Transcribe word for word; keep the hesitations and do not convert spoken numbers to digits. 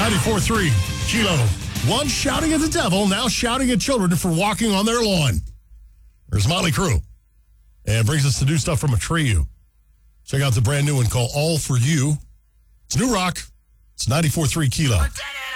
ninety-four three Kilo. One shouting at the devil, now shouting at children for walking on their lawn. There's Motley Crue. And brings us to new stuff from Atreyu. Check out the brand new one called All For You. It's new rock. It's ninety-four three Kilo.